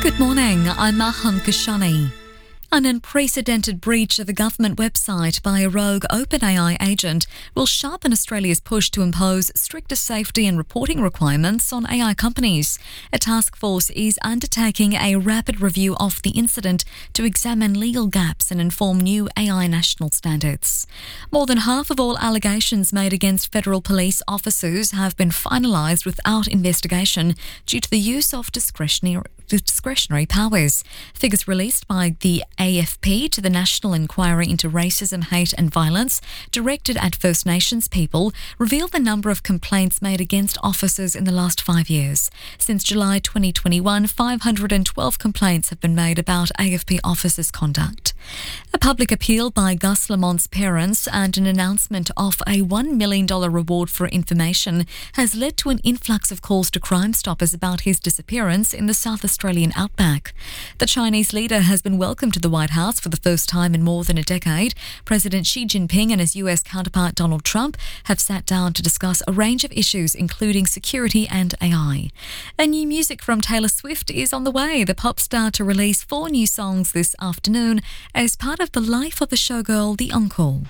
Good morning, I'm Maham Kashani. An unprecedented breach of a government website by a rogue OpenAI agent will sharpen Australia's push to impose stricter safety and reporting requirements on AI companies. A task force is undertaking a rapid review of the incident to examine legal gaps and inform new AI national standards. More than half of all allegations made against federal police officers have been finalised without investigation due to the use of discretionary powers. Figures released by the AFP to the National Inquiry into Racism, Hate and Violence, directed at First Nations people, reveal the number of complaints made against officers in the last 5 years. Since July 2021, 512 complaints have been made about AFP officers' conduct. A public appeal by Gus Lamont's parents and an announcement of a $1 million reward for information has led to an influx of calls to Crime Stoppers about his disappearance in the South Australian outback. The Chinese leader has been welcomed to the White House for the first time in more than a decade. President Xi Jinping and his US counterpart Donald Trump have sat down to discuss a range of issues including security and AI. And new music from Taylor Swift is on the way. The pop star to release 4 new songs this afternoon as part of the life of a showgirl, The Encore.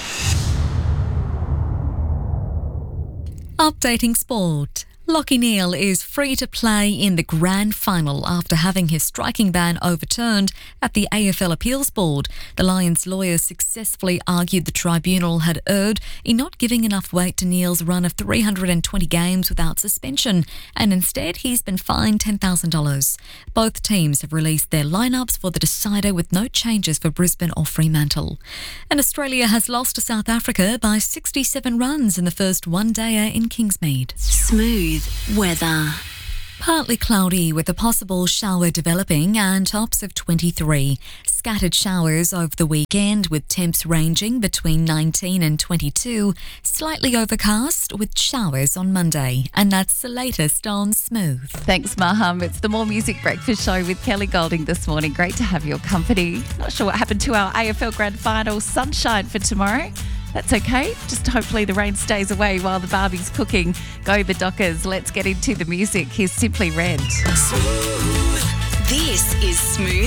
Updating sport. Lachie Neale is free to play in the grand final after having his striking ban overturned at the AFL Appeals Board. The Lions' lawyers successfully argued the tribunal had erred in not giving enough weight to Neale's run of 320 games without suspension, and instead he's been fined $10,000. Both teams have released their lineups for the decider with no changes for Brisbane or Fremantle. And Australia has lost to South Africa by 67 runs in the first one-dayer in Kingsmead. Smooth weather. Partly cloudy with a possible shower developing and tops of 23. Scattered showers over the weekend with temps ranging between 19 and 22. Slightly overcast with showers on Monday. And that's the latest on Smooth. Thanks, Maham. It's the More Music Breakfast Show with Kelly Golding this morning. Great to have your company. Not sure what happened to our AFL Grand Final sunshine for tomorrow. That's okay. Just hopefully the rain stays away while the Barbie's cooking. Go the Dockers. Let's get into the music. Here's Simply Red. Smooth. This is Smooth